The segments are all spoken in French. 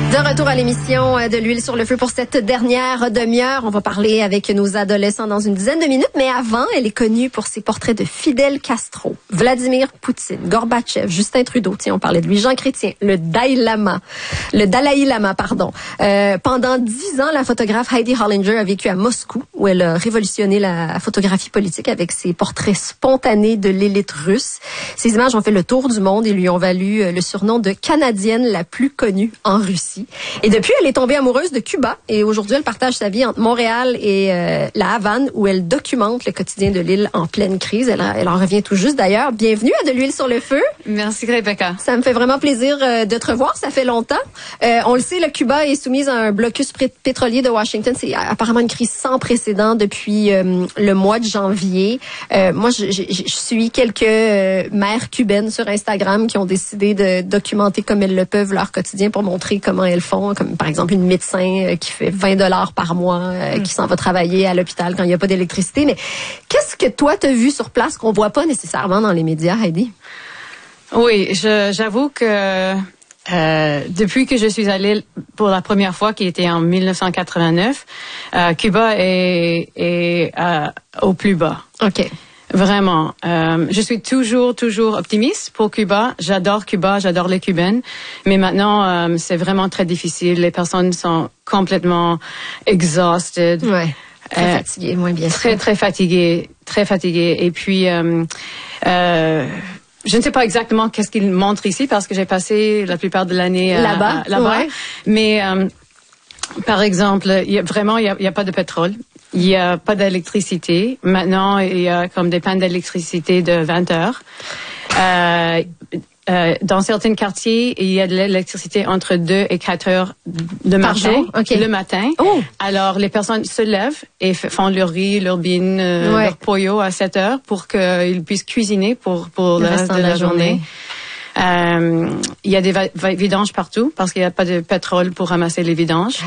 De retour à l'émission de l'huile sur le feu pour cette dernière demi-heure. On va parler avec nos adolescents dans une dizaine de minutes, mais avant, elle est connue pour ses portraits de Fidel Castro, Vladimir Poutine, Gorbatchev, Justin Trudeau, tiens, on parlait de lui, Jean Chrétien, le Dalai Lama. Pendant 10 ans, la photographe Heidi Hollinger a vécu à Moscou, où elle a révolutionné la photographie politique avec ses portraits spontanés de l'élite russe. Ces images ont fait le tour du monde et lui ont valu le surnom de Canadienne la plus connue en Russie. Et depuis, elle est tombée amoureuse de Cuba et aujourd'hui, elle partage sa vie entre Montréal et la Havane où elle documente le quotidien de l'île en pleine crise. Elle en revient tout juste d'ailleurs. Bienvenue à De l'huile sur le feu. Merci Rebecca. Ça me fait vraiment plaisir de te revoir. Ça fait longtemps. On le sait, le Cuba est soumise à un blocus pétrolier de Washington. C'est apparemment une crise sans précédent depuis le mois de janvier. Moi, je suis quelques mères cubaines sur Instagram qui ont décidé de documenter comme elles le peuvent leur quotidien pour montrer comment elles font, comme par exemple une médecin qui fait $20 par mois, qui s'en va travailler à l'hôpital quand il n'y a pas d'électricité. Mais qu'est-ce que toi t'as vu sur place qu'on voit pas nécessairement dans les médias, Heidi? Oui, j'avoue que depuis que je suis allée pour la première fois, qui était en 1989, Cuba est au plus bas. OK. Vraiment. Je suis toujours optimiste pour Cuba. J'adore Cuba, j'adore les Cubaines. Mais maintenant, c'est vraiment très difficile. Les personnes sont complètement exhausted. Ouais. Très fatiguées, moins bien sûr. Très fatiguées. Et puis, je ne sais pas exactement qu'est-ce qu'ils montrent ici parce que j'ai passé la plupart de l'année là-bas. Ouais. Mais, par exemple, il y a pas de pétrole. Il y a pas d'électricité. Maintenant, il y a comme des pannes d'électricité de 20 heures. Dans certains quartiers, il y a de l'électricité entre 2 et 4 heures le matin. Oh. Alors, les personnes se lèvent et font leur riz, leur bean, leur pollo à 7 heures pour qu'ils puissent cuisiner pour le reste de la journée. Il y a des vidanges partout parce qu'il n'y a pas de pétrole pour ramasser les vidanges.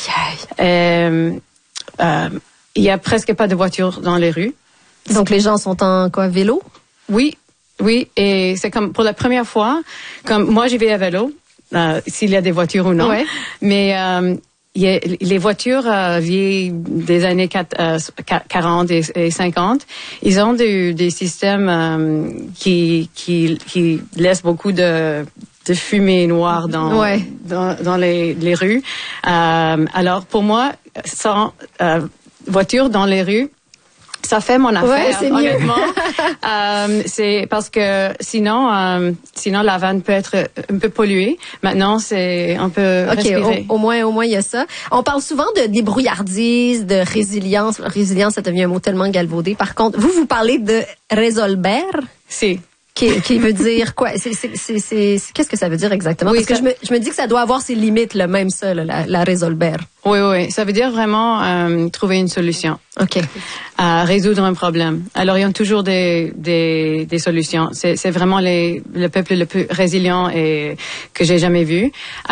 Il y a presque pas de voitures dans les rues. Donc les gens sont en quoi, vélo? Oui, et c'est comme pour la première fois, comme moi j'y vais à vélo, s'il y a des voitures ou non. Ouais. Mais les voitures vieilles des années 40 et 50, ils ont des systèmes qui laissent beaucoup de fumée noire dans les rues. Alors pour moi, sans voiture dans les rues, ça fait mon affaire. Ouais, c'est honnêtement. C'est parce que sinon la vanne peut être un peu polluée. Maintenant, c'est un peu respirer. Au moins il y a ça. On parle souvent de débrouillardise, de résilience. Résilience, ça devient un mot tellement galvaudé. Par contre, vous parlez de resolver. Si. Qui veut dire quoi? Qu'est-ce que ça veut dire exactement? Oui, parce que je me dis que ça doit avoir ses limites, là, même ça, là, la resolver. Oui. Ça veut dire vraiment trouver une solution. OK. Résoudre un problème. Alors, il y a toujours des solutions. C'est vraiment le peuple le plus résilient que j'ai jamais vu.